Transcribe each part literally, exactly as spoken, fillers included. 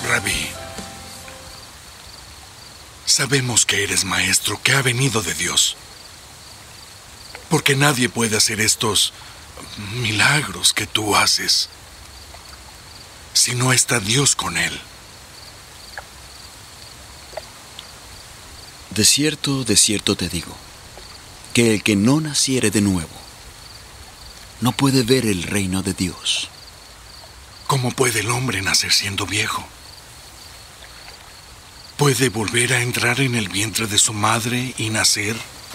Rabí, sabemos que eres maestro que ha venido de Dios, porque nadie puede hacer estos milagros que tú haces si no está Dios con él. De cierto, de cierto te digo, que el que no naciere de nuevo no puede ver el reino de Dios. ¿Cómo puede el hombre nacer siendo viejo? ¿Puede volver a entrar en el vientre de su madre y nacer?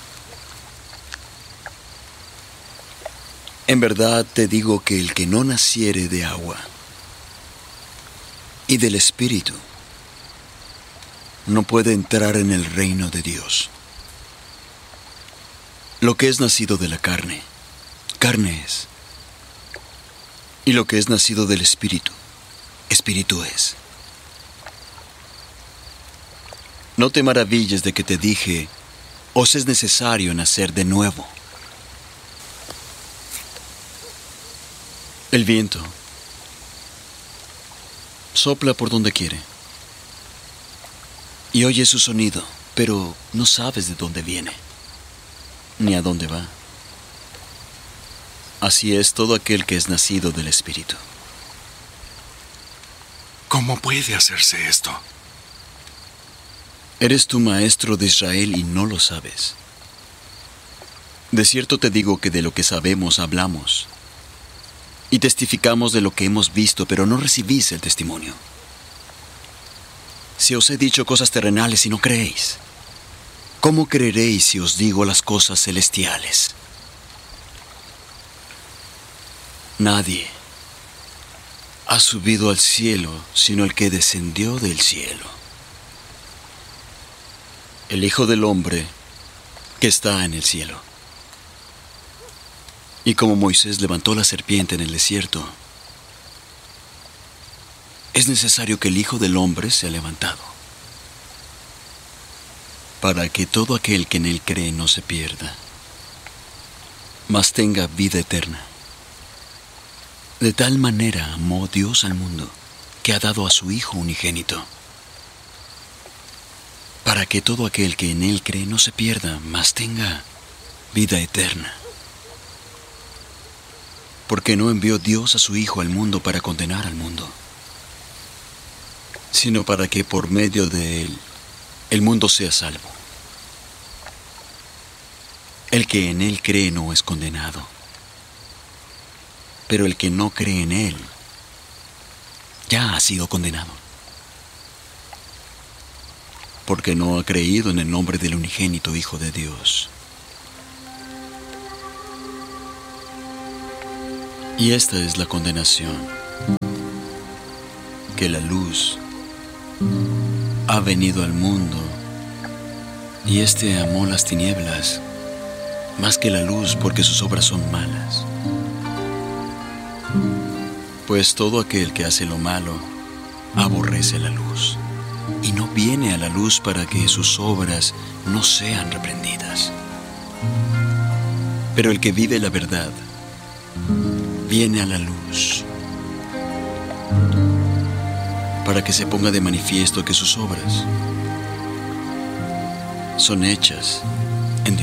En verdad te digo que el que no naciere de agua y del Espíritu no puede entrar en el reino de Dios. Lo que es nacido de la carne, carne es. Y lo que es nacido del Espíritu, Espíritu es. No te maravilles de que te dije, os es necesario nacer de nuevo. El viento sopla por donde quiere y oyes su sonido, pero no sabes de dónde viene ni a dónde va. Así es todo aquel que es nacido del Espíritu. ¿Cómo puede hacerse esto? Eres tu maestro de Israel y no lo sabes. De cierto te digo que de lo que sabemos hablamos y testificamos de lo que hemos visto, pero no recibís el testimonio. Si os he dicho cosas terrenales y no creéis, ¿cómo creeréis si os digo las cosas celestiales? Nadie ha subido al cielo sino el que descendió del cielo, el Hijo del Hombre que está en el cielo. Y como Moisés levantó la serpiente en el desierto, es necesario que el Hijo del Hombre sea levantado, para que todo aquel que en él cree no se pierda, mas tenga vida eterna. De tal manera amó Dios al mundo, que ha dado a su Hijo unigénito, para que todo aquel que en él cree no se pierda, mas tenga vida eterna. Porque no envió Dios a su Hijo al mundo para condenar al mundo, sino para que por medio de él el mundo sea salvo. El que en él cree no es condenado, pero el que no cree en él ya ha sido condenado, porque no ha creído en el nombre del unigénito Hijo de Dios. Y esta es la condenación, que la luz ha venido al mundo, y éste amó las tinieblas más que la luz, porque sus obras son malas. Pues todo aquel que hace lo malo aborrece la luz, y no viene a la luz para que sus obras no sean reprendidas. Pero el que vive la verdad viene a la luz, para que se ponga de manifiesto que sus obras son hechas